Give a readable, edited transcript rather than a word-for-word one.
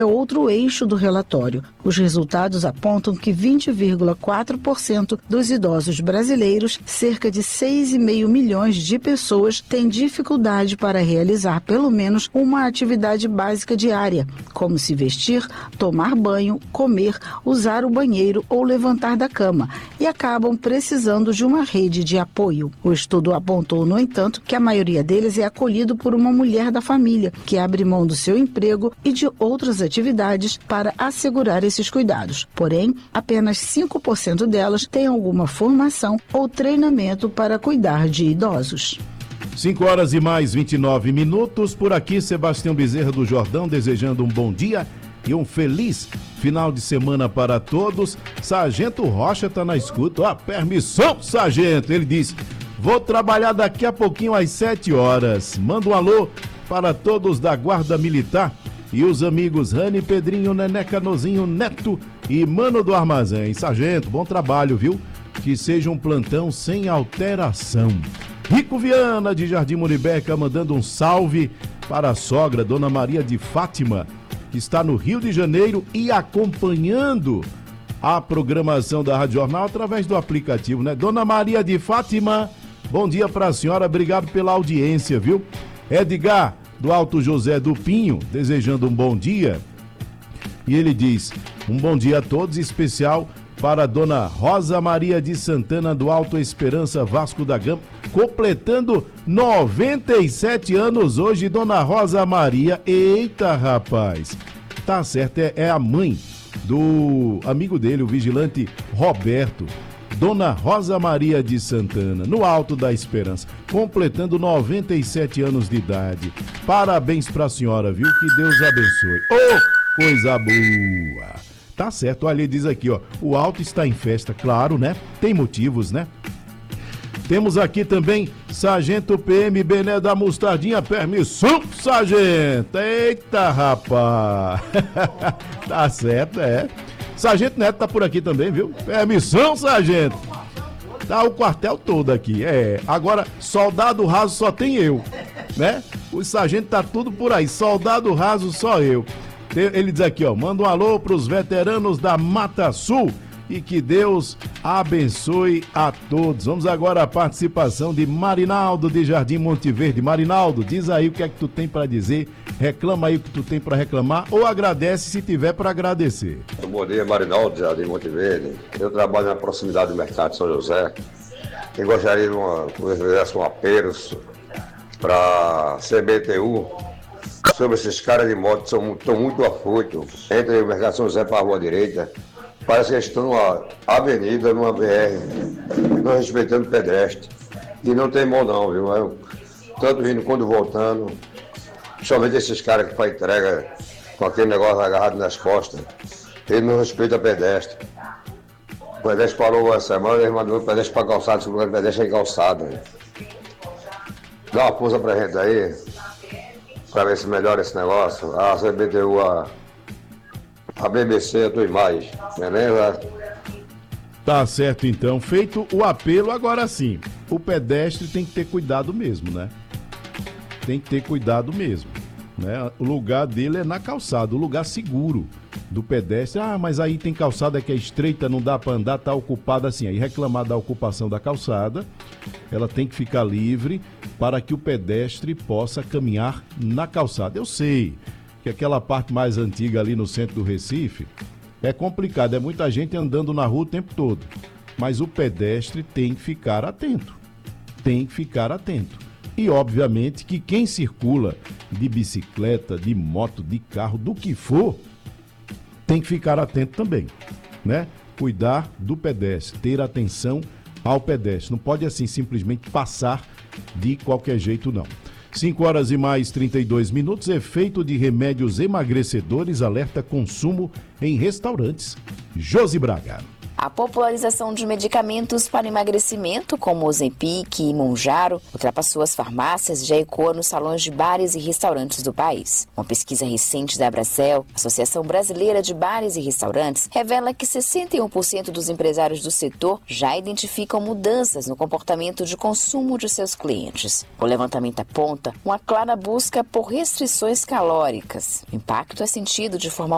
é outro eixo do relatório. Os resultados apontam que 20,4% dos idosos brasileiros, cerca de 6,5 milhões de pessoas, têm dificuldade para realizar pelo menos uma atividade básica diária, como se vestir, tomar banho, comer, usar o banheiro ou levantar da cama, e acabam precisando de uma rede de apoio. O estudo apontou, no entanto, que a maioria deles é acolhido por uma mulher da família, que abre mão do seu emprego e de outras atividades para assegurar esses cuidados. Porém, apenas 5% delas têm alguma formação ou treinamento para cuidar de idosos. 5h mais 29. Por aqui, Sebastião Bezerra do Jordão, desejando um bom dia e um feliz final de semana para todos. Sargento Rocha está na escuta. Ó, permissão, sargento. Ele disse: vou trabalhar daqui a pouquinho às 7 horas. Manda um alô para todos da Guarda Militar e os amigos Rani, Pedrinho, Nené, Canozinho, Neto e Mano do Armazém. Sargento, bom trabalho, viu? Que seja um plantão sem alteração. Rico Viana, de Jardim Muribeca, mandando um salve para a sogra, Dona Maria de Fátima, que está no Rio de Janeiro e acompanhando a programação da Rádio Jornal através do aplicativo, né? Dona Maria de Fátima, bom dia para a senhora, obrigado pela audiência, viu? Edgar, do Alto José do Pinho, desejando um bom dia. E ele diz: um bom dia a todos, especial para a Dona Rosa Maria de Santana, do Alto Esperança, Vasco da Gama, completando 97 anos hoje, Dona Rosa Maria. Eita, rapaz, tá certo, é a mãe do amigo dele, o vigilante Roberto. Dona Rosa Maria de Santana, no Alto da Esperança, completando 97 anos de idade. Parabéns pra senhora, viu? Que Deus abençoe. Oh, coisa boa! Tá certo, olha, ele diz aqui, ó, o Alto está em festa, claro, né? Tem motivos, né? Temos aqui também Sargento PM Bené da Mostardinha. Permissão, sargento! Eita, rapaz! Tá certo, é. Sargento Neto tá por aqui também, viu? Permissão, sargento! Tá o quartel todo aqui, é. Agora, soldado raso só tem eu, né? O sargento tá tudo por aí, soldado raso só eu. Ele diz aqui, ó, manda um alô pros veteranos da Mata Sul e que Deus abençoe a todos. Vamos agora à participação de Marinaldo de Jardim Monte Verde. Marinaldo, diz aí o que é que tu tem para dizer, reclama aí o que tu tem para reclamar ou agradece se tiver para agradecer. Bom dia, Marinaldo de Jardim Monte Verde. Eu trabalho na proximidade do Mercado de São José e gostaria de um apelo para a CBTU sobre esses caras de moto que estão muito afoitos. Entre o Mercado de São José para a rua direita, parece que eles estão numa avenida, numa BR, não respeitando o pedestre. E não tem mão não, viu? Tanto indo quanto voltando, principalmente esses caras que fazem entrega com aquele negócio agarrado nas costas, ele não respeita pedestre. O pedestre parou essa semana, ele mandou o pedestre para calçada, o pedestre é calçada. Dá uma força pra gente aí, para ver se melhora esse negócio. A CBTU, a BBC, tudo mais, beleza? Tá certo, então. Feito o apelo, agora sim, o pedestre tem que ter cuidado mesmo, né? Tem que ter cuidado mesmo, né? O lugar dele é na calçada, o lugar seguro do pedestre. Ah, mas aí tem calçada que é estreita, não dá para andar, tá ocupada assim. Aí reclamar da ocupação da calçada, ela tem que ficar livre para que o pedestre possa caminhar na calçada. Eu sei que aquela parte mais antiga ali no centro do Recife é complicado, é muita gente andando na rua o tempo todo, mas o pedestre tem que ficar atento, e obviamente que quem circula de bicicleta, de moto, de carro, do que for, tem que ficar atento também, né? Cuidar do pedestre, ter atenção ao pedestre, não pode assim simplesmente passar de qualquer jeito não. 5h mais 32. Efeito de remédios emagrecedores alerta consumo em restaurantes. Josi Braga. A popularização de medicamentos para emagrecimento, como Ozempic e Mounjaro, ultrapassou as farmácias e já ecoa nos salões de bares e restaurantes do país. Uma pesquisa recente da Abracel, Associação Brasileira de Bares e Restaurantes, revela que 61% dos empresários do setor já identificam mudanças no comportamento de consumo de seus clientes. O levantamento aponta uma clara busca por restrições calóricas. O impacto é sentido de forma